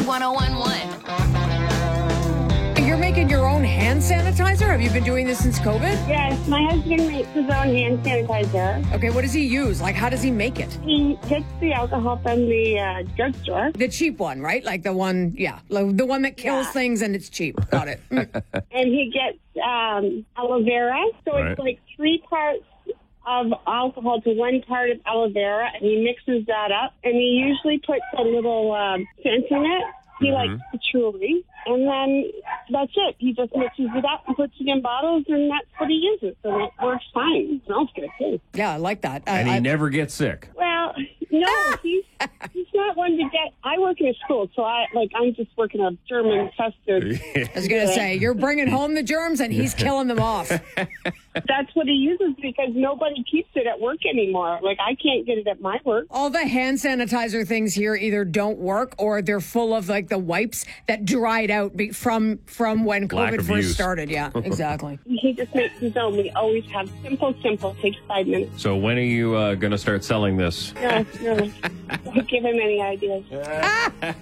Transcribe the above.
1011. You're making your own hand sanitizer? Have you been doing this since COVID? Yes, my husband makes his own hand sanitizer. Okay, what does he use? Like, how does he make it? He gets the alcohol from the drugstore. The cheap one, right? Like the one, like the one that kills things and it's cheap. Got it. And he gets aloe vera. So Right. it's like 3 parts of alcohol to 1 part of aloe vera, and he mixes that up. And he usually puts a little scent in it. He likes patchouli. And then that's it. He just mixes it up and puts it in bottles, and that's what he uses. And it works fine. It smells good, too. Yeah, I like that. And he never gets sick. Well, no, he's not one to get. I work in a school, so I'm just working a germ infested. I was going to say, you're bringing home the germs and he's killing them off. That's what he uses because nobody keeps it at work anymore. Like, I can't get it at my work. All the hand sanitizer things here either don't work or they're full of like the wipes that dried out from when Lack COVID of first use. started. Yeah, exactly. He just makes his own. We always have simple, takes 5 minutes. So when are you going to start selling this? No, don't give him any ideas.